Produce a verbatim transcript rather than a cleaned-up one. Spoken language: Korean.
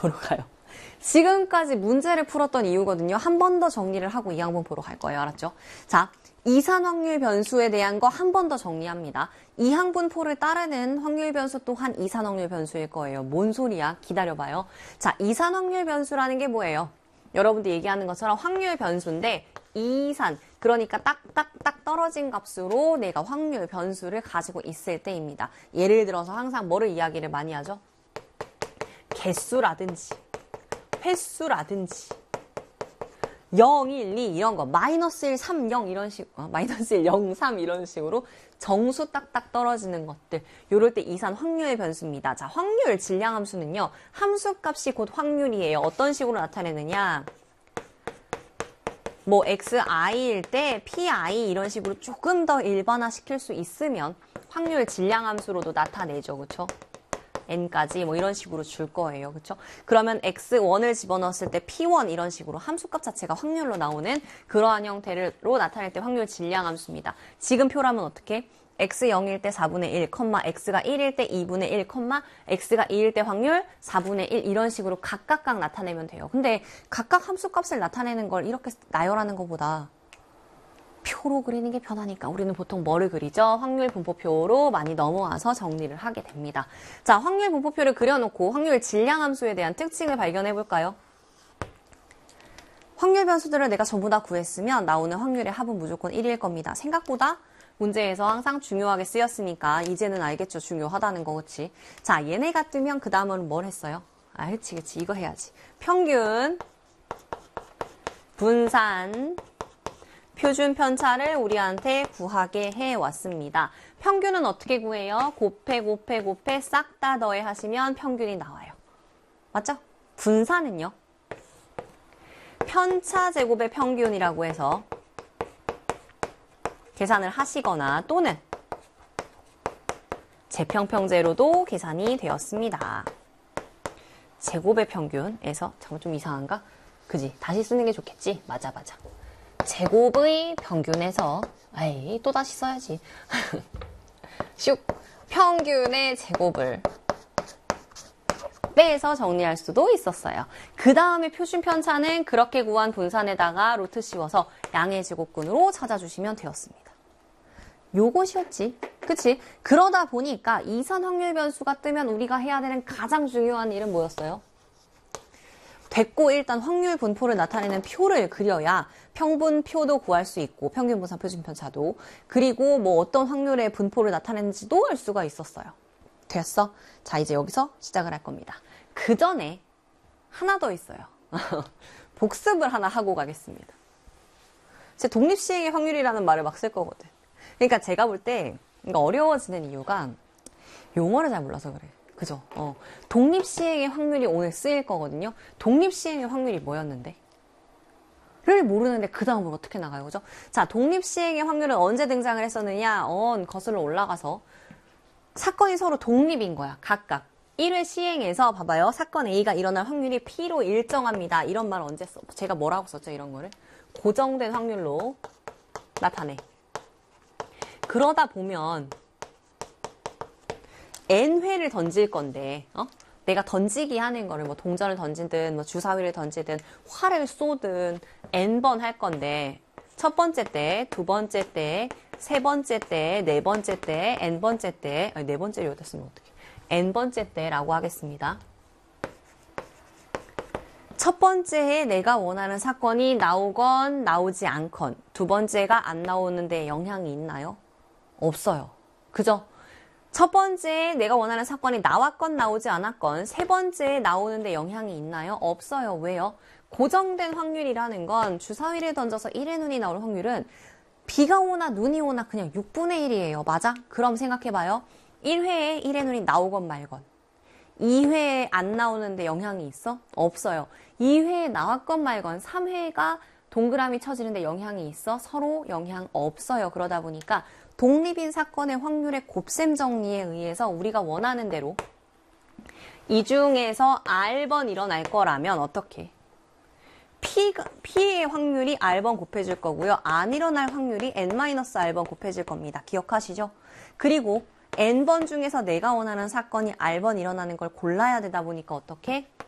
보러 가요. 지금까지 문제를 풀었던 이유거든요. 한 번 더 정리를 하고 이항분 보러 갈 거예요. 알았죠? 자, 이산 확률 변수에 대한 거 한 번 더 정리합니다. 이항분포를 따르는 확률 변수 또한 이산 확률 변수일 거예요. 뭔 소리야? 기다려봐요. 자, 이산 확률 변수라는 게 뭐예요? 여러분들 얘기하는 것처럼 확률 변수인데 이산, 그러니까 딱딱딱 떨어진 값으로 내가 확률 변수를 가지고 있을 때입니다. 예를 들어서 항상 뭐를 이야기를 많이 하죠? 개수라든지 횟수라든지 영, 일, 이 이런 거 마이너스 일, 삼, 영 이런 식 어, 마이너스 일, 영, 삼 이런 식으로 정수 딱딱 떨어지는 것들 요럴 때 이산 확률 변수입니다. 자, 확률 질량함수는요. 함수값이 곧 확률이에요. 어떤 식으로 나타내느냐 뭐 엑스아이일 때 피아이 이런 식으로 조금 더 일반화 시킬 수 있으면 확률 질량함수로도 나타내죠. 그쵸? n까지 뭐 이런 식으로 줄 거예요. 그쵸? 그러면 엑스 원을 집어넣었을 때 피 원 이런 식으로 함수값 자체가 확률로 나오는 그러한 형태로 나타낼 때 확률 질량함수입니다. 지금 표라면 어떻게? 엑스 영일 때 사분의 일, x가 일일 때 이분의 일, x가 이일 때 확률 사분의 일 이런 식으로 각각각 나타내면 돼요. 근데 각각 함수값을 나타내는 걸 이렇게 나열하는 것보다 표로 그리는 게 편하니까 우리는 보통 뭐를 그리죠? 확률 분포표로 많이 넘어와서 정리를 하게 됩니다. 자, 확률 분포표를 그려놓고 확률 질량함수에 대한 특징을 발견해 볼까요? 확률 변수들을 내가 전부 다 구했으면 나오는 확률의 합은 무조건 일일 겁니다. 생각보다 문제에서 항상 중요하게 쓰였으니까 이제는 알겠죠? 중요하다는 거, 그치? 자, 얘네가 뜨면 그 다음은 뭘 했어요? 아, 그치, 그치. 이거 해야지. 평균, 분산, 표준 편차를 우리한테 구하게 해왔습니다. 평균은 어떻게 구해요? 곱해 곱해 곱해 싹 다 더해 하시면 평균이 나와요. 맞죠? 분산은요? 편차 제곱의 평균이라고 해서 계산을 하시거나 또는 재평평제로도 계산이 되었습니다. 제곱의 평균에서 잠깐 좀 이상한가? 그지? 다시 쓰는 게 좋겠지? 맞아 맞아. 제곱의 평균에서 에이 또 다시 써야지. 슉 평균의 제곱을 빼서 정리할 수도 있었어요. 그 다음에 표준 편차는 그렇게 구한 분산에다가 루트 씌워서 양의 제곱근으로 찾아주시면 되었습니다. 요거 쉬웠지? 그치? 그러다 보니까 이산 확률 변수가 뜨면 우리가 해야 되는 가장 중요한 일은 뭐였어요? 됐고 일단 확률 분포를 나타내는 표를 그려야 평분표도 구할 수 있고 평균 분산 표준 편차도 그리고 뭐 어떤 확률의 분포를 나타내는지도 알 수가 있었어요. 됐어? 자, 이제 여기서 시작을 할 겁니다. 그 전에 하나 더 있어요. 복습을 하나 하고 가겠습니다. 제 독립시행의 확률이라는 말을 막 쓸 거거든. 그러니까 제가 볼 때 어려워지는 이유가 용어를 잘 몰라서 그래. 그죠? 어. 독립시행의 확률이 오늘 쓰일 거거든요. 독립시행의 확률이 뭐였는데? 를 모르는데 그 다음으로 어떻게 나가요? 그죠? 자, 독립시행의 확률은 언제 등장을 했었느냐? 언 거슬러 올라가서 사건이 서로 독립인 거야. 각각. 일 회 시행에서 봐봐요. 사건 A가 일어날 확률이 P로 일정합니다. 이런 말 언제 써? 제가 뭐라고 썼죠? 이런 거를? 고정된 확률로 나타내. 그러다 보면 N회를 던질 건데 어? 내가 던지기 하는 거를 뭐 동전을 던지든 뭐 주사위를 던지든 활을 쏘든 N번 할 건데 첫 번째 때, 두 번째 때, 세 번째 때, 네 번째 때, N번째 때 아니 네 번째를 여기다 쓰면 어떡해. N번째 때라고 하겠습니다. 첫 번째에 내가 원하는 사건이 나오건 나오지 않건 두 번째가 안 나오는데 영향이 있나요? 없어요. 그죠? 첫 번째에 내가 원하는 사건이 나왔건 나오지 않았건 세 번째에 나오는데 영향이 있나요? 없어요. 왜요? 고정된 확률이라는 건 주사위를 던져서 일의 눈이 나올 확률은 비가 오나 눈이 오나 그냥 육분의 일이에요. 맞아? 그럼 생각해봐요. 일 회에 일의 눈이 나오건 말건 이 회에 안 나오는데 영향이 있어? 없어요. 이 회에 나왔건 말건 삼 회가 동그라미 쳐지는데 영향이 있어? 서로 영향 없어요. 그러다 보니까 독립인 사건의 확률의 곱셈 정리에 의해서 우리가 원하는 대로 이 중에서 R번 일어날 거라면 어떻게? P가, P의 확률이 R번 곱해질 거고요. 안 일어날 확률이 N-R번 곱해질 겁니다. 기억하시죠? 그리고 N번 중에서 내가 원하는 사건이 R번 일어나는 걸 골라야 되다 보니까 어떻게?